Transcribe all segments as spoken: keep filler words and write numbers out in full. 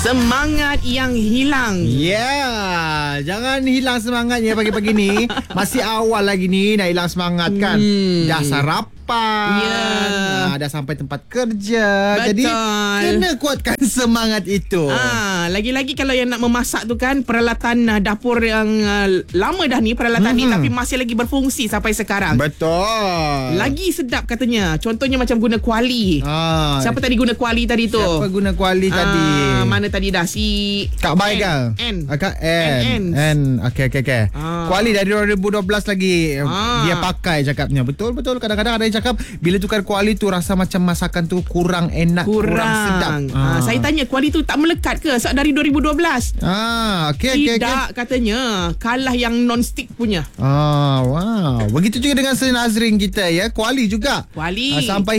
Semangat yang hilang. Ya, yeah. Jangan hilang semangatnya pagi-pagi ni. Masih awal lagi ni nak hilang semangat kan. Hmm. Dah sarapan. Yeah. Nah, dah sampai tempat kerja. Betul. Jadi kena kuatkan semangat itu. Ah, lagi-lagi kalau yang nak memasak tu kan, peralatan uh, dapur yang uh, lama dah ni peralatan hmm. ni tapi masih lagi berfungsi sampai sekarang. Betul. Lagi sedap katanya. Contohnya macam guna kuali. Ah. Siapa tadi guna kuali tadi tu? Siapa guna kuali ah, tadi? Mana tadi dah si Kak Bai ke? N. Kak N. N. N. Okey okey okey. Ah. Kuali dari dua ribu dua belas lagi Ah. dia pakai cakapnya. Betul betul. Kadang-kadang ada yang cakap bila tukar kuali tu rasa macam masakan tu kurang enak, kurang, kurang sedap. Ah. Ah, saya tanya kuali tu tak melekat ke? Sebab dari dua ribu dua belas. Ah, okey okey okey. Tidak katanya, kalah yang non-stick punya. Ah, wow. Begitu juga dengan Seri Nazrin kita ya. Kuali juga. Kuali. Ah, sampai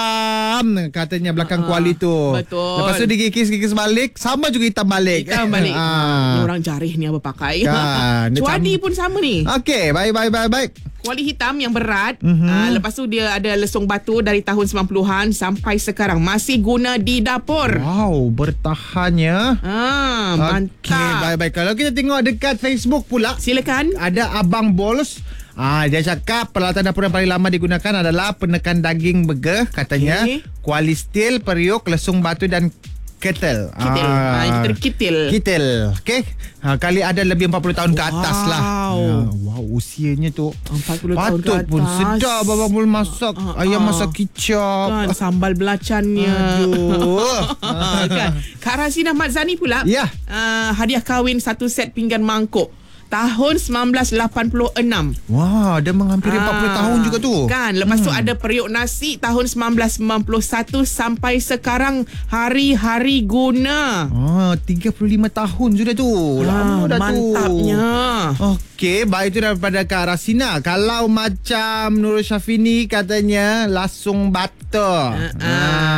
hitam katanya belakang ah, kuali tu. Betul. Lepas tu digigis-gigis balik sama juga hitam balik. Hitam balik. Ah. Ni orang jarih ni apa pakai. Kan. Cuadi pun sama ni. Okey, baik baik baik baik. Kuali hitam yang berat. Mm-hmm. Uh, lepas tu dia ada lesung batu dari tahun sembilan puluhan sampai sekarang masih guna di dapur. Wow, bertahannya. Ah, mantap. Okey, baik-baik. Kalau kita tengok dekat Facebook pula, silakan. Ada Abang Bols. Ah, dia cakap peralatan dapur yang paling lama digunakan adalah penekan daging burger katanya. Okay. Kuali steel, periuk, lesung batu dan ketel. Ketel. Ah, ah itu ketel. Ketel. Okey. Ha, kali ada lebih empat puluh tahun wow. ke atas lah. Ya, wow, usianya tu empat puluh tahun ke atas. Patut pun sedap abang boleh masak ah, ayam ah, masak kicap. Kan sambal belacannya. Aduh. Kan. Kak Razina Madzani pula. Ya. Uh, hadiah kahwin satu set pinggan mangkuk. Tahun sembilan belas lapan puluh enam. Wah, dia menghampiri ah, empat puluh tahun juga tu. Kan, lepas hmm. tu ada periuk nasi tahun sembilan belas sembilan puluh satu sampai sekarang hari-hari guna. Ah, tiga puluh lima tahun sudah tu. Lama ah, dah mantapnya. tu. Mantapnya. Okey, baik itu daripada Kak Rasina. Kalau macam Nurul Syafini katanya lasung bata. Ah,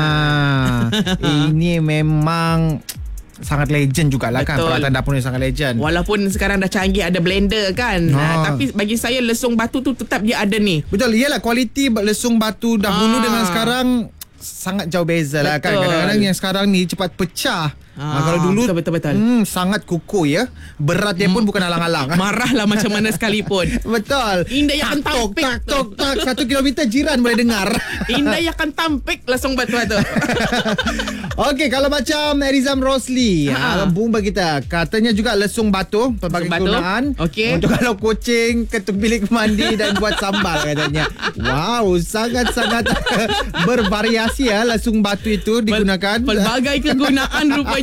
ah. Ini memang sangat legend jugalah. Betul. Kan peralatan dapur ni sangat legend. Walaupun sekarang dah canggih ada blender kan. Ha. Ha, tapi bagi saya lesung batu tu tetap dia ada ni. Betul. Iyalah kualiti lesung batu dahulu ha. dengan sekarang sangat jauh beza lah kan. Kadang-kadang yang sekarang ni cepat pecah. Ha, kalau dulu betul, betul, betul. Hmm, sangat kukuh ya. Berat dia pun hmm. bukan alang-alang. Marahlah macam mana sekalipun. Betul. Indah yang akan tampik tak, tok, tak, satu kilometer jiran boleh dengar. Indah yang akan tampik lesung batu tu. Okey, kalau macam Erizam Rosli, ha. bumba kita katanya juga lesung batu pelbagai kegunaan. Okay. Untuk kalau kucing ketuk bilik mandi dan buat sambal katanya. Wow, sangat-sangat bervariasi ya lesung batu itu digunakan. Pelbagai kegunaan rupanya.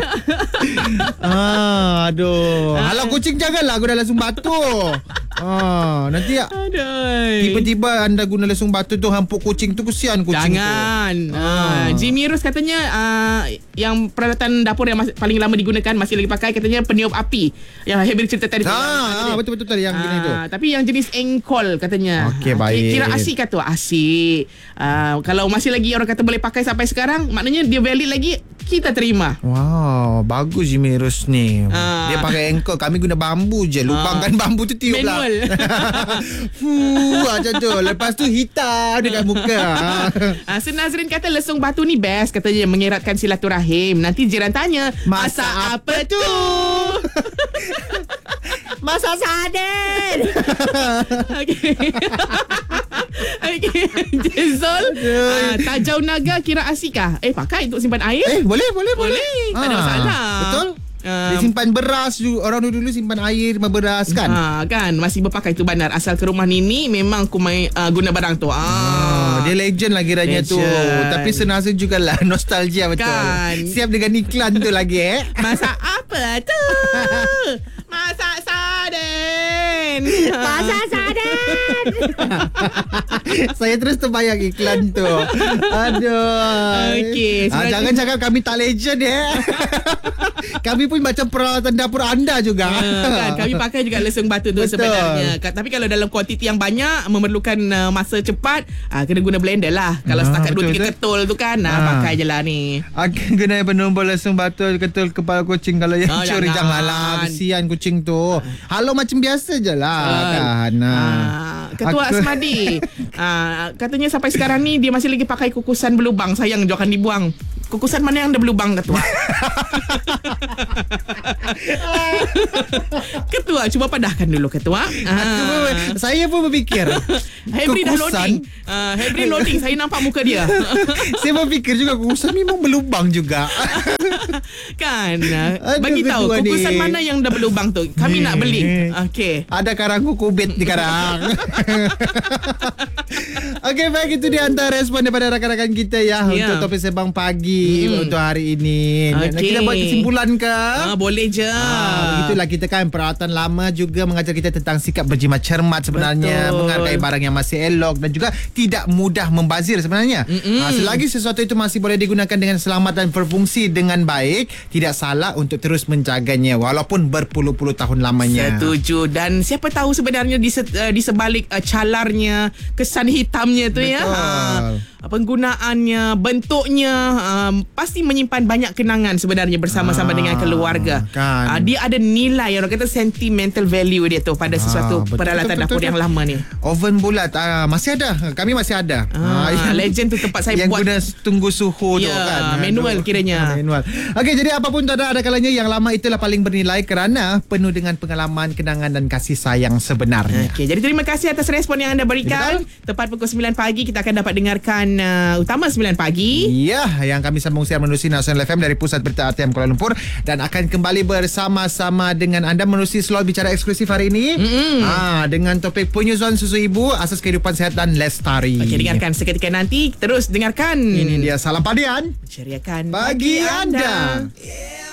ah, aduh. Ah. Halau kucing janganlah guna lesung batu. Ah, nanti Aduh. tiba-tiba anda guna lesung batu tu hampuk kucing tu, kesian kucing Jangan. tu. Ah. Ah. Jimmy Rus katanya uh, yang peralatan dapur yang mas- paling lama digunakan masih lagi pakai katanya peniup api. Yang Hebir cerita tadi. Ah, ah betul betul yang ah, gini tu. Tapi yang jenis engkol katanya. Okey, baik. Kira asik kata asik. Uh, kalau masih lagi orang kata boleh pakai sampai sekarang, maknanya dia valid lagi, kita terima. Wow, bagus Jimmy Rus ni. Ah. Dia pakai engkol, kami guna bambu je. Lubangkan ah. bambu tu tiup lah. Fuh, macam tu. Lepas tu hitam dekat muka. Ah, Seri Nazrin kata lesung batu ni best katanya, mengeratkan silaturahim. Nanti jiran tanya, masak apa tu? Masak sarden. Okey. Okey. Jezol, ah, tajau naga kira asikah? Eh, pakai untuk simpan air? Eh, boleh, boleh, boleh. Boleh. Tak ada masalah. Betul. Um, dia simpan beras. Orang dulu-dulu simpan air, beras kan. Ha, kan masih berpakai tu bandar. Asal ke rumah Nini memang aku main uh, guna barang tu. Ah, oh, dia legend lagi kiranya tu. Tapi senasa jugalah nostalgia betul. Kan. Siap dengan iklan tu lagi eh. Masak apa tu? Masak sarden. Masak sarden. Saya terus terbayang iklan tu. Aduh. Okey. Ah, jangan cakap kami tak legend eh. Kami pun macam peralatan dapur anda juga. Ya, kan kami pakai juga lesung batu tu. Betul. Sebenarnya. Tapi kalau dalam kuantiti yang banyak, memerlukan uh, masa cepat, uh, kena guna blender lah. Kalau ah, setakat dua tiga ketul tu kan, ah. uh, pakai je lah ni. Akan guna penumbul lesung batu ketul kepala kucing. Kalau yang oh, curi jangan. janganlah. Kesian kucing tu. Halau macam biasa je lah uh, kan. Uh, Ketua Aku... Asmadi uh, katanya sampai sekarang ni dia masih lagi pakai kukusan berlubang. Sayang, jangan dibuang. kukusan mana yang dah berlubang, Ketua? Ketua, cuba padahkan dulu, Ketua. Ah. Saya pun berfikir Henry dah loading. Uh, Henry loading. Saya nampak muka dia. Saya berfikir juga kukusan memang berlubang juga. Kan? Bagi tahu kukusan ni mana yang dah berlubang tu. Kami ni nak beli. Okey. Ada karang kukubit di karang. Okey, baik, itu dia antara respon daripada rakan-rakan kita ya, yeah. untuk topik Sembang Pagi hmm. untuk hari ini. Okay. Kita buat kesimpulan ke? Ah, boleh je. Ah, begitulah kita kan, perawatan lama juga mengajar kita tentang sikap berjimat cermat sebenarnya. Betul. Menghargai barang yang masih elok dan juga tidak mudah membazir sebenarnya. Ah, selagi sesuatu itu masih boleh digunakan dengan selamat dan berfungsi dengan baik, tidak salah untuk terus menjaganya walaupun berpuluh-puluh tahun lamanya. Setuju. Dan siapa tahu sebenarnya di, se- di sebalik uh, calarnya, kesan hitamnya tu. Betul. Ya. Ha, penggunaannya, bentuknya um, pasti menyimpan banyak kenangan sebenarnya bersama-sama ah, dengan keluarga. Kan. Uh, dia ada nilai, orang kata sentimental value dia tu pada sesuatu ah, betul, peralatan betul, dapur betul, yang betul. lama ni. Oven bulat uh, masih ada. Kami masih ada. Ah, uh, legend tu tempat saya yang buat. Yang guna tunggu suhu ya, tu kan. Manual Aduh. kiranya. Manual. Okey, jadi apapun tak ada, ada kalanya yang lama itulah paling bernilai kerana penuh dengan pengalaman, kenangan dan kasih sayang sebenarnya. Okey, jadi terima kasih atas respon yang anda berikan. Betul? Tepat pukul sembilan pagi kita akan dapat dengarkan uh, Utama sembilan pagi. Ya, yang kami sambung siar menerusi Nasional F M dari Pusat Berita R T M Kuala Lumpur dan akan kembali bersama-sama dengan anda menerusi slot bicara eksklusif hari ini. Ah, dengan topik penyusuan susu ibu, asas kehidupan sihat dan lestari. Okey, dengarkan seketika nanti. Terus dengarkan. Ini dia Salam Padian. Ceriakan bagi, bagi anda. anda.